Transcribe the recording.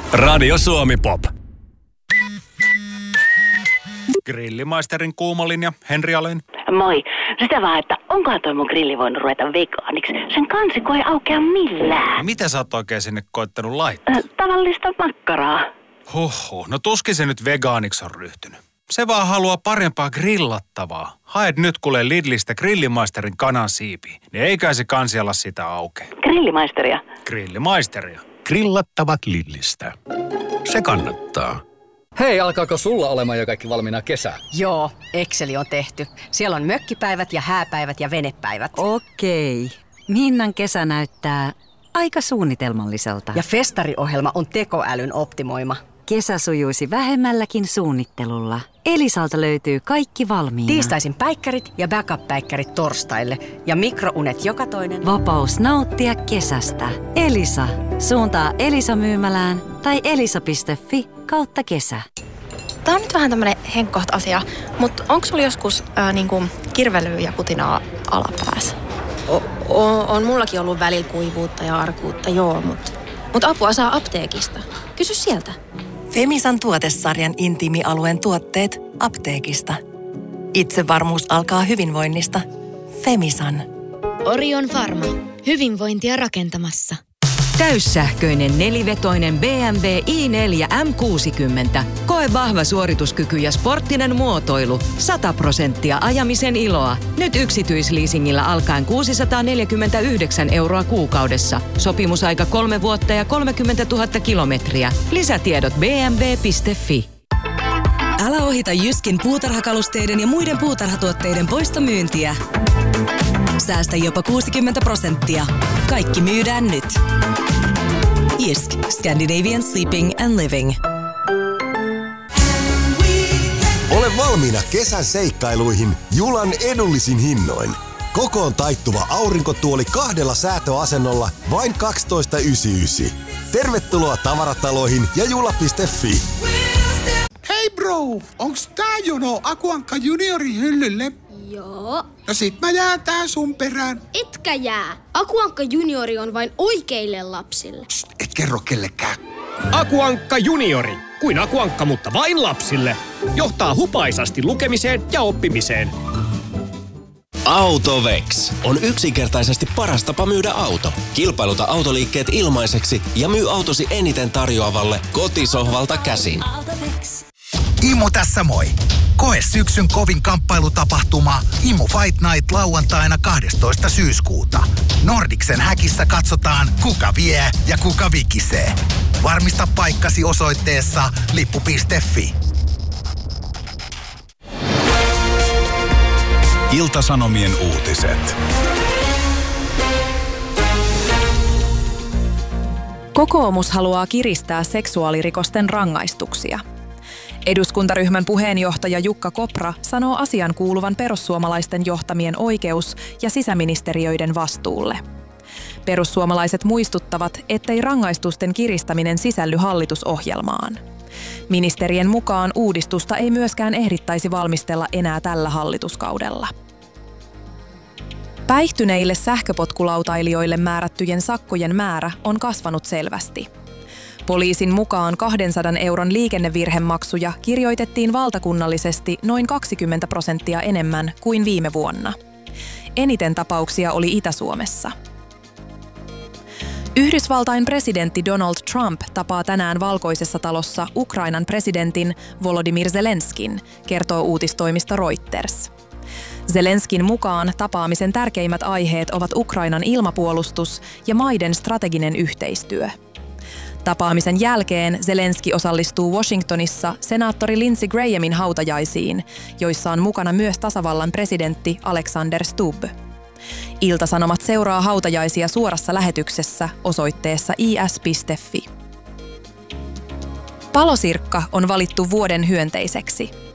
Radio Suomi Pop. Grillimaisterin kuumolinja, Henri Alin. Moi. Sitä vaan, että onkohan toi mun grilli voinut ruveta vegaaniksi? Sen kansi ei aukea millään. Mitä sä oot oikein sinne koittanut laittaa? Tavallista makkaraa. Huhhuh, no tuskin se nyt vegaaniksi on ryhtynyt. Se vaan haluaa parempaa grillattavaa. Haet nyt kuule Lidlistä Grillimaisterin kanansiipiä, niin eikä se kansi ala sitä auke. Grillimaisteria? Grillimaisteria. Grillattavat Lidlistä. Se kannattaa. Hei, alkaako sulla olemaan jo kaikki valmiina kesää? Joo, Exceli on tehty. Siellä on mökkipäivät ja hääpäivät ja venepäivät. Okei. Minnan kesä näyttää aika suunnitelmalliselta. Ja festariohjelma on tekoälyn optimoima. Kesä sujuisi vähemmälläkin suunnittelulla. Elisalta löytyy kaikki valmiina. Tiistaisin päikkärit ja backup-päikkärit torstaille. Ja mikrounet joka toinen. Vapaus nauttia kesästä. Elisa. Suuntaa Elisa-myymälään tai elisa.fi/kesä. Tää on nyt vähän tämmönen henkkoht asia, mutta onko sulla joskus kirvelyä ja kutinaa alapäässä? On mullakin ollut välillä kuivuutta ja arkuutta, joo, mutta apua saa apteekista. Kysy sieltä. Femisan tuotesarjan intiimialueen tuotteet apteekista. Itsevarmuus alkaa hyvinvoinnista. Femisan. Orion Pharma. Hyvinvointia rakentamassa. Täyssähköinen nelivetoinen BMW i4 M60. Koe vahva suorituskyky ja sporttinen muotoilu. 100% ajamisen iloa. Nyt yksityisleasingillä alkaen 649 € kuukaudessa. Sopimusaika 3 vuotta ja 30 000 kilometriä. Lisätiedot bmw.fi. Älä ohita Jyskin puutarhakalusteiden ja muiden puutarhatuotteiden poistomyyntiä. Säästä jopa 60%. Kaikki myydään nyt. Jysk. Scandinavian Sleeping and Living. Ole valmiina kesän seikkailuihin Julan edullisin hinnoin. Kokoon taittuva aurinkotuoli 2 säätöasennolla vain 12,99. Tervetuloa tavarataloihin ja jula.fi. Hei bro, onks tää jono Akuankka juniorin hyllylle? Joo. No sit mä jään tää sun perään. Etkä jää. Akuankka juniori on vain oikeille lapsille. Psst, et kerro kellekään. Akuankka juniori. Kuin Akuankka, mutta vain lapsille. Johtaa hupaisasti lukemiseen ja oppimiseen. Autovex on yksinkertaisesti paras tapa myydä auto. Kilpailuta autoliikkeet ilmaiseksi ja myy autosi eniten tarjoavalle kotisohvalta käsin. Imu tässä moi! Koe syksyn kovin kamppailutapahtuma Imu Fight Night lauantaina 12. syyskuuta. Nordicsen häkissä katsotaan, kuka vie ja kuka vikisee. Varmista paikkasi osoitteessa lippu.fi. Ilta-Sanomien uutiset. Kokoomus haluaa kiristää seksuaalirikosten rangaistuksia. Eduskuntaryhmän puheenjohtaja Jukka Kopra sanoo asian kuuluvan perussuomalaisten johtamien oikeus- ja sisäministeriöiden vastuulle. Perussuomalaiset muistuttavat, ettei rangaistusten kiristäminen sisälly hallitusohjelmaan. Ministerien mukaan uudistusta ei myöskään ehdittäisi valmistella enää tällä hallituskaudella. Päihtyneille sähköpotkulautailijoille määrättyjen sakkojen määrä on kasvanut selvästi. Poliisin mukaan 200 € liikennevirhemaksuja kirjoitettiin valtakunnallisesti noin 20% enemmän kuin viime vuonna. Eniten tapauksia oli Itä-Suomessa. Yhdysvaltain presidentti Donald Trump tapaa tänään Valkoisessa talossa Ukrainan presidentin Volodymyr Zelenskin, kertoo uutistoimisto Reuters. Zelenskin mukaan tapaamisen tärkeimmät aiheet ovat Ukrainan ilmapuolustus ja maiden strateginen yhteistyö. Tapaamisen jälkeen Zelenski osallistuu Washingtonissa senaattori Lindsey Grahamin hautajaisiin, joissa on mukana myös tasavallan presidentti Alexander Stubb. Ilta-Sanomat seuraa hautajaisia suorassa lähetyksessä osoitteessa is.fi. Palosirkka on valittu vuoden hyönteiseksi.